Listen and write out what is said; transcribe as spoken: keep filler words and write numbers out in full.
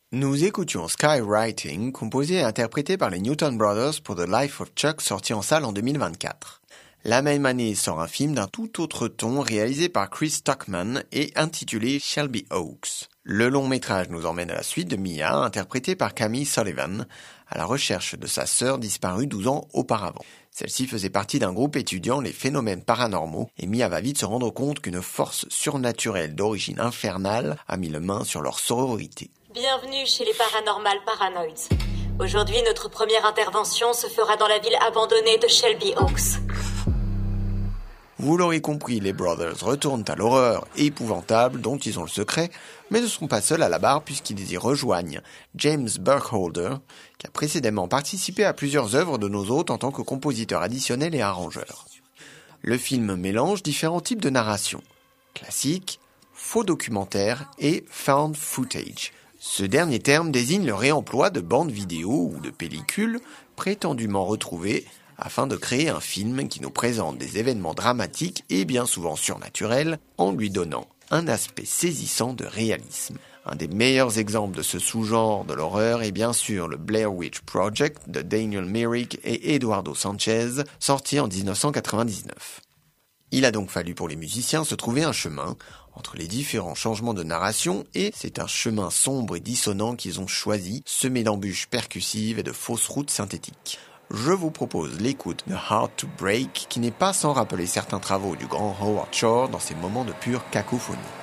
Nous écoutions Skywriting, composé et interprété par les Newton Brothers pour The Life of Chuck, sorti en salle en deux mille vingt-quatre. La même année sort un film d'un tout autre ton réalisé par Chris Stockman et intitulé Shelby Oaks. Le long métrage nous emmène à la suite de Mia, interprétée par Camille Sullivan, à la recherche de sa sœur disparue douze ans auparavant. Celle-ci faisait partie d'un groupe étudiant les phénomènes paranormaux et Mia va vite se rendre compte qu'une force surnaturelle d'origine infernale a mis la main sur leur sororité. Bienvenue chez les Paranormal Paranoids. Aujourd'hui, notre première intervention se fera dans la ville abandonnée de Shelby Oaks. Vous l'aurez compris, les Brothers retournent à l'horreur épouvantable dont ils ont le secret, mais ne sont pas seuls à la barre puisqu'ils y rejoignent James Burkholder, qui a précédemment participé à plusieurs œuvres de nos hôtes en tant que compositeur additionnel et arrangeur. Le film mélange différents types de narration, classique, faux documentaire et found footage. Ce dernier terme désigne le réemploi de bandes vidéo ou de pellicules prétendument retrouvées afin de créer un film qui nous présente des événements dramatiques et bien souvent surnaturels en lui donnant un aspect saisissant de réalisme. Un des meilleurs exemples de ce sous-genre de l'horreur est bien sûr le Blair Witch Project de Daniel Myrick et Eduardo Sanchez, sorti en dix-neuf cent quatre-vingt-dix-neuf. Il a donc fallu pour les musiciens se trouver un chemin entre les différents changements de narration et c'est un chemin sombre et dissonant qu'ils ont choisi, semé d'embûches percussives et de fausses routes synthétiques. Je vous propose l'écoute de Hard to Break qui n'est pas sans rappeler certains travaux du grand Howard Shore dans ses moments de pure cacophonie.